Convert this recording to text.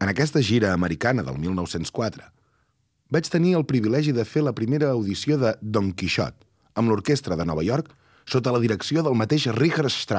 En aquesta gira americana del 1904 vaig tenir el privilegi de fer la primera audició de Don Quixot amb l'orquestra de Nova York sota la direcció del mateix Richard Strauss.